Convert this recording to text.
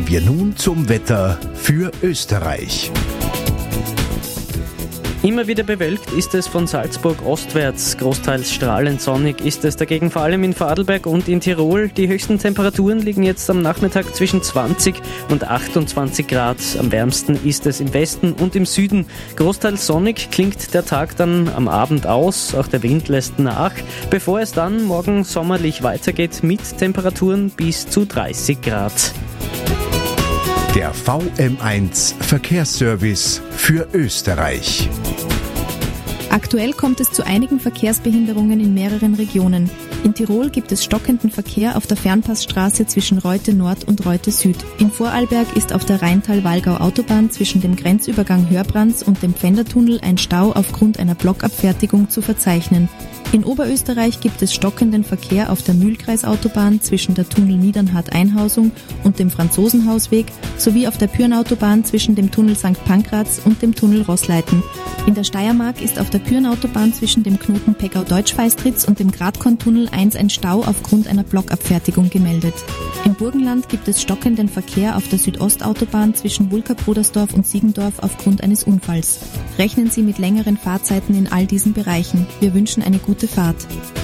Kommen wir nun zum Wetter für Österreich. Immer wieder bewölkt ist es von Salzburg ostwärts. Großteils strahlend sonnig ist es dagegen vor allem in Vorarlberg und in Tirol. Die höchsten Temperaturen liegen jetzt am Nachmittag zwischen 20 und 28 Grad. Am wärmsten ist es im Westen und im Süden. Großteils sonnig klingt der Tag dann am Abend aus. Auch der Wind lässt nach, bevor es dann morgen sommerlich weitergeht mit Temperaturen bis zu 30 Grad. Der VM1 Verkehrsservice für Österreich. Aktuell kommt es zu einigen Verkehrsbehinderungen in mehreren Regionen. In Tirol gibt es stockenden Verkehr auf der Fernpassstraße zwischen Reute Nord und Reute Süd. In Vorarlberg ist auf der Rheintal-Wallgau-Autobahn zwischen dem Grenzübergang Hörbrands und dem Pfändertunnel ein Stau aufgrund einer Blockabfertigung zu verzeichnen. In Oberösterreich gibt es stockenden Verkehr auf der Mühlkreisautobahn zwischen der Tunnel Niedernhart-Einhausung und dem Franzosenhausweg sowie auf der Pürnautobahn zwischen dem Tunnel St. Pankraz und dem Tunnel Rossleiten. In der Steiermark ist auf der Pürnautobahn zwischen dem Knoten Peggau-Deutschfeistritz und dem Gradkorntunnel 1 ein Stau aufgrund einer Blockabfertigung gemeldet. Im Burgenland gibt es stockenden Verkehr auf der Südostautobahn zwischen Wulka-Brodersdorf und Siegendorf aufgrund eines Unfalls. Rechnen Sie mit längeren Fahrzeiten in all diesen Bereichen. Wir wünschen eine gute Fahrt.